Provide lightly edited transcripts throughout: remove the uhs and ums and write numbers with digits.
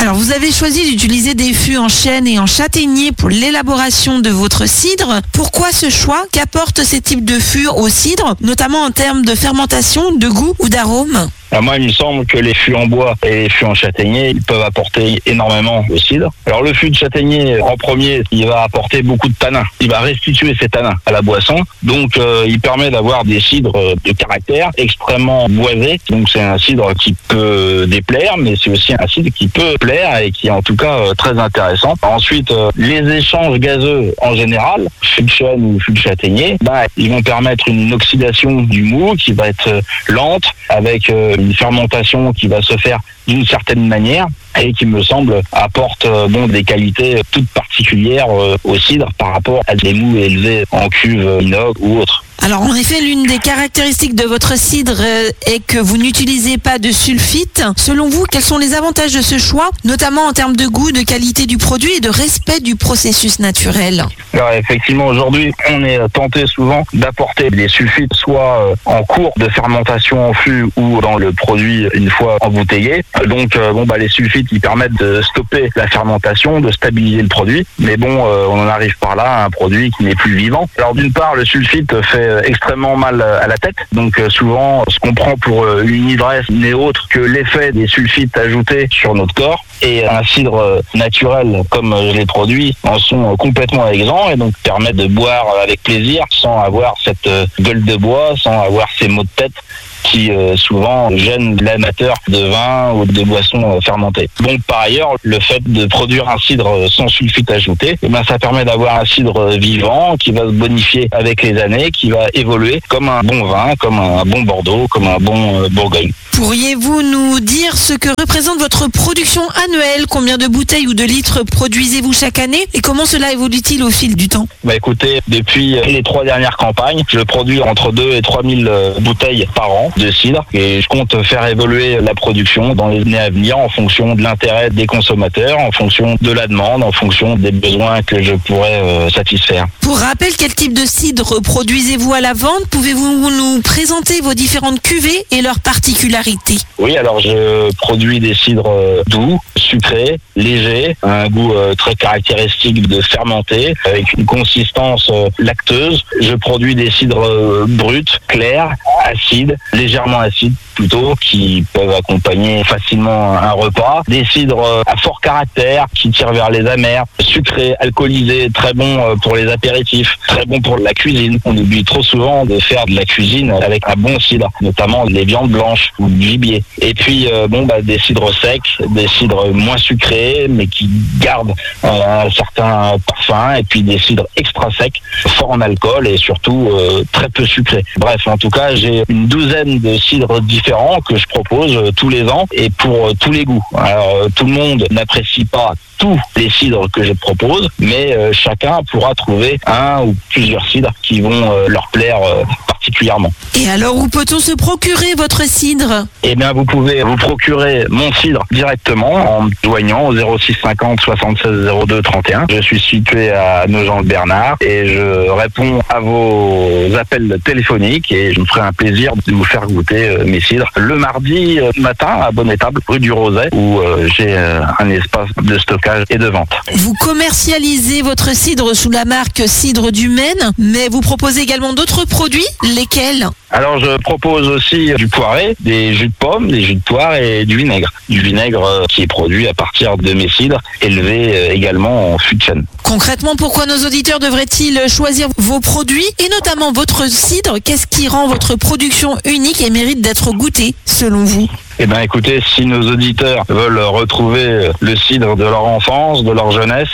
Alors, vous avez choisi d'utiliser des fûts en chêne et en châtaignier pour l'élaboration de votre cidre. Pourquoi ce choix? Qu'apportent ces types de fûts au cidre, notamment en termes de fermentation, de goût ou d'arôme? Moi, il me semble que les fûts en bois et les fûts en châtaignier, ils peuvent apporter énormément au cidre. Alors, le fût de châtaignier, en premier, il va apporter beaucoup de tanins. Il va restituer ces tanins à la boisson. Donc, il permet d'avoir des cidres de caractère extrêmement boisés. Donc, c'est un cidre qui peut déplaire, mais c'est aussi un cidre qui peut plaire et qui est en tout cas très intéressant. Ensuite, les échanges gazeux en général, fût de chêne ou fût de châtaignier, ils vont permettre une oxydation du mou qui va être lente avec une fermentation qui va se faire d'une certaine manière et qui me semble apporte des qualités toutes particulières au cidre par rapport à des mous élevés en cuve inox ou autre. Alors en effet, l'une des caractéristiques de votre cidre est que vous n'utilisez pas de sulfite. Selon vous, quels sont les avantages de ce choix, notamment en termes de goût, de qualité du produit et de respect du processus naturel? Alors effectivement, aujourd'hui, on est tenté souvent d'apporter des sulfites soit en cours de fermentation en fût ou dans le produit une fois embouteillé. Donc les sulfites, ils permettent de stopper la fermentation, de stabiliser le produit. Mais on en arrive par là à un produit qui n'est plus vivant. Alors d'une part, le sulfite fait extrêmement mal à la tête. Donc souvent, ce qu'on prend pour une ivresse n'est autre que l'effet des sulfites ajoutés sur notre corps. Et un cidre naturel comme je l'ai produit en sont complètement exempts et donc permettent de boire avec plaisir sans avoir cette gueule de bois, sans avoir ces maux de tête qui souvent gênent l'amateur de vin ou de boissons fermentées. Donc par ailleurs, le fait de produire un cidre sans sulfite ajouté, ça permet d'avoir un cidre vivant qui va se bonifier avec les années, qui va évoluer comme un bon vin, comme un bon Bordeaux, comme un bon Bourgogne. Pourriez-vous nous dire ce que représente votre production annuelle? Combien de bouteilles ou de litres produisez-vous chaque année? Et comment cela évolue-t-il au fil du temps? Écoutez, depuis les 3 dernières campagnes, je produis entre 2 et 3 000 bouteilles par an de cidre et je compte faire évoluer la production dans les années à venir en fonction de l'intérêt des consommateurs, en fonction de la demande, en fonction des besoins que je pourrais satisfaire. Pour rappel, quel type de cidre produisez-vous à la vente? Pouvez-vous nous présenter vos différentes cuvées et leurs particularités? Oui, alors je produis des cidres doux, sucrés, légers, un goût très caractéristique de fermenté, avec une consistance lacteuse. Je produis des cidres bruts, clairs, acides, légèrement acides plutôt, qui peuvent accompagner facilement un repas. Des cidres à fort caractère, qui tirent vers les amers, sucrés, alcoolisés, très bons pour les apéritifs, très bons pour la cuisine. On oublie trop souvent de faire de la cuisine avec un bon cidre, notamment les viandes blanches ou du gibier. Et puis des cidres secs, des cidres moins sucrés, mais qui gardent un certain parfum, et puis des cidres extra secs, forts en alcool et surtout très peu sucrés. Bref, en tout cas, j'ai une douzaine de cidres différents que je propose tous les ans et pour tous les goûts. Alors, tout le monde n'apprécie pas tous les cidres que je propose, mais chacun pourra trouver un ou plusieurs cidres qui vont leur plaire particulièrement. Et alors, où peut-on se procurer votre cidre? Vous pouvez vous procurer mon cidre directement en me joignant au 06 50 76 02 31. Je suis situé à Nogent-le-Bernard et je réponds à vos appels téléphoniques et je me ferai un plaisir de vous faire goûter mes cidres le mardi matin à Bonne-Étable, rue du Roset, où j'ai un espace de stockage et de vente. Vous commercialisez votre cidre sous la marque Cidre du Maine, mais vous proposez également d'autres produits, lesquels? Alors je propose aussi du poiré, des jus de pommes, des jus de poire et du vinaigre. Du vinaigre qui est produit à partir de mes cidres, élevés également en fût de chêne. Concrètement, pourquoi nos auditeurs devraient-ils choisir vos produits et notamment votre cidre? Qu'est-ce qui rend votre production unique et mérite d'être goûtée, selon vous? Écoutez, si nos auditeurs veulent retrouver le cidre de leur enfance, de leur jeunesse,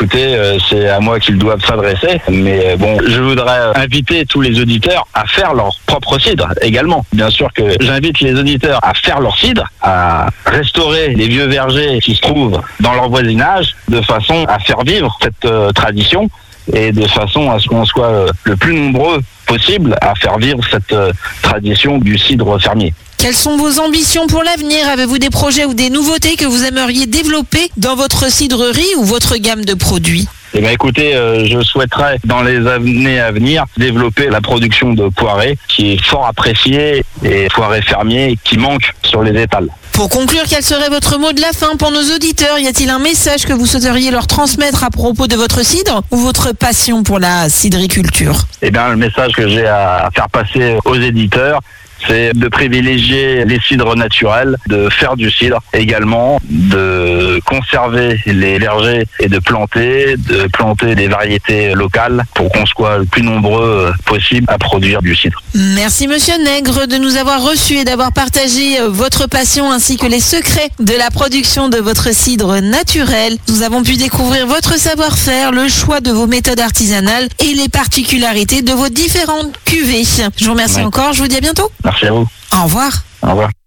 c'est à moi qu'ils doivent s'adresser. Mais je voudrais inviter tous les auditeurs à faire leur propre cidre également. Bien sûr que j'invite les auditeurs à faire leur cidre, à restaurer les vieux vergers qui se trouvent dans leur voisinage, de façon à faire vivre cette tradition et de façon à ce qu'on soit le plus nombreux possible à faire vivre cette tradition du cidre fermier. Quelles sont vos ambitions pour l'avenir? Avez-vous des projets ou des nouveautés que vous aimeriez développer dans votre cidrerie ou votre gamme de produits? Écoutez, je souhaiterais dans les années à venir développer la production de poirées qui est fort appréciée et poirées fermiers qui manquent sur les étals. Pour conclure, quel serait votre mot de la fin pour nos auditeurs? Y a-t-il un message que vous souhaiteriez leur transmettre à propos de votre cidre ou votre passion pour la cidriculture? Eh bien, le message que j'ai à faire passer aux éditeurs, c'est de privilégier les cidres naturels, de faire du cidre également, de conserver les vergers et de planter des variétés locales pour qu'on soit le plus nombreux possible à produire du cidre. Merci Monsieur Nègre de nous avoir reçus et d'avoir partagé votre passion ainsi que les secrets de la production de votre cidre naturel. Nous avons pu découvrir votre savoir-faire, le choix de vos méthodes artisanales et les particularités de vos différentes cuvées. Je vous remercie encore, je vous dis à bientôt. Merci à vous. Au revoir. Au revoir.